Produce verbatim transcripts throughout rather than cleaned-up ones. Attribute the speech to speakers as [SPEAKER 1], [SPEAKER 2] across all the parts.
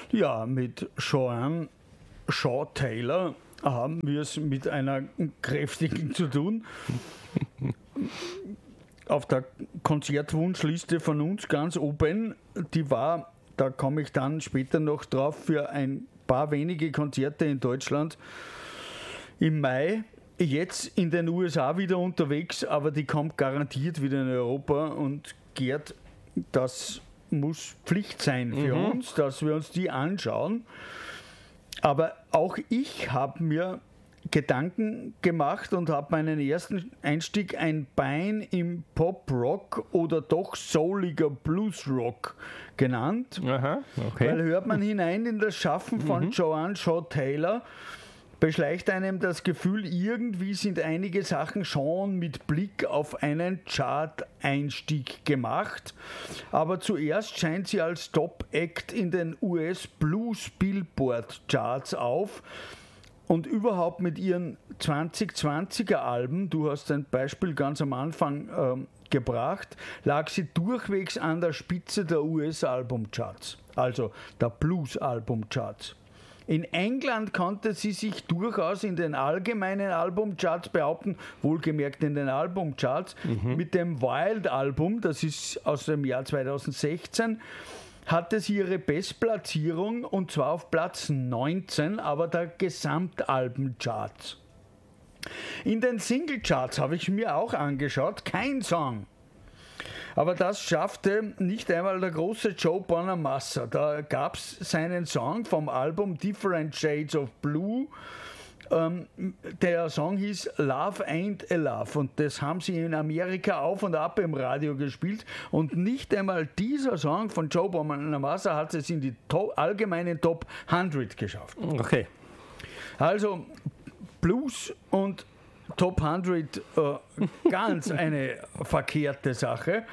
[SPEAKER 1] Ja, mit Joanne Shaw Taylor haben wir es mit einer kräftigen zu tun. Auf der Konzertwunschliste von uns ganz oben, die war, da komme ich dann später noch drauf, für ein paar wenige Konzerte in Deutschland im Mai. Jetzt in den U S A wieder unterwegs, aber die kommt garantiert wieder in Europa. Und Gerd, das muss Pflicht sein für mhm. uns, dass wir uns die anschauen. Aber auch ich habe mir Gedanken gemacht und habe meinen ersten Einstieg ein Bein im Pop-Rock oder doch souliger Blues-Rock genannt.
[SPEAKER 2] Aha, okay.
[SPEAKER 1] Weil hört man hinein in das Schaffen von mhm. Joanne Shaw Taylor, beschleicht einem das Gefühl, irgendwie sind einige Sachen schon mit Blick auf einen Chart-Einstieg gemacht. Aber zuerst scheint sie als Top-Act in den U S Blues-Billboard-Charts auf. Und überhaupt mit ihren zwanzig zwanziger Alben, du hast ein Beispiel ganz am Anfang ähm, gebracht, lag sie durchwegs an der Spitze der U S-Albumcharts, also der Blues-Albumcharts. In England konnte sie sich durchaus in den allgemeinen Albumcharts behaupten, wohlgemerkt in den Albumcharts, mhm. mit dem Wild-Album, das ist aus dem Jahr zweitausendsechzehn, hatte sie ihre Bestplatzierung und zwar auf Platz neunzehn, aber der Gesamtalbencharts. In den Singlecharts habe ich mir auch angeschaut, kein Song. Aber das schaffte nicht einmal der große Joe Bonamassa. Da gab es seinen Song vom Album Different Shades of Blue. Ähm, der Song hieß Love Ain't a Love und das haben sie in Amerika auf und ab im Radio gespielt und nicht einmal dieser Song von Joe Bonamassa hat es in die Top, allgemeinen Top hundert geschafft.
[SPEAKER 2] Okay.
[SPEAKER 1] Also Blues und Top hundert, äh, ganz eine verkehrte Sache.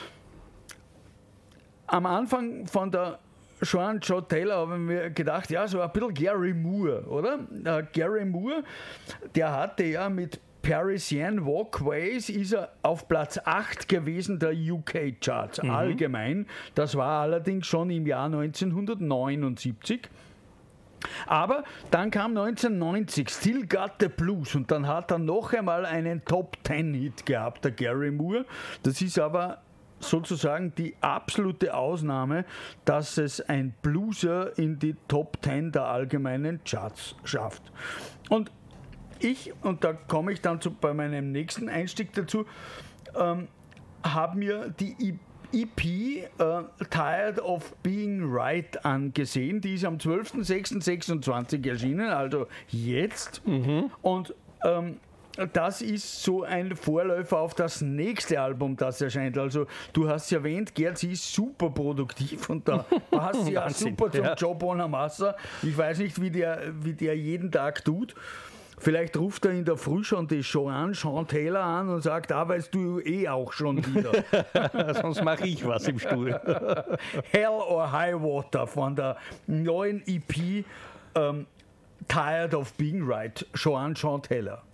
[SPEAKER 1] Am Anfang von der Joanne Shaw Taylor habe ich mir gedacht, ja, so ein bisschen Gary Moore, oder? Äh, Gary Moore, der hatte ja mit Parisian Walkways, ist er auf Platz acht gewesen der U K-Charts, mhm. allgemein. Das war allerdings schon im Jahr neunzehnhundertneunundsiebzig. Aber dann kam neunzehnhundertneunzig Still Got the Blues und dann hat er noch einmal einen Top zehn Hit gehabt, der Gary Moore. Das ist aber sozusagen die absolute Ausnahme, dass es ein Blueser in die Top zehn der allgemeinen Charts schafft. Und ich, und da komme ich dann zu, bei meinem nächsten Einstieg dazu, ähm, habe mir die E P uh, Tired of Being Right angesehen. Die ist am zwölften sechsten sechsundzwanzig erschienen, also jetzt. Mhm. Und ähm, das ist so ein Vorläufer auf das nächste Album, das erscheint. Also du hast ja erwähnt, Gerd, sie ist super produktiv und da passt sie ja super zum ja. Joe Bonamassa. Ich weiß nicht, wie der, wie der jeden Tag tut. Vielleicht ruft er in der Früh schon die Joanne Shaw Taylor an und sagt, ah, weißt du eh auch schon wieder.
[SPEAKER 2] Sonst mache ich was im Stuhl.
[SPEAKER 1] Hell or High Water von der neuen E P ähm, Tired of Being Right, Joanne Shaw Taylor.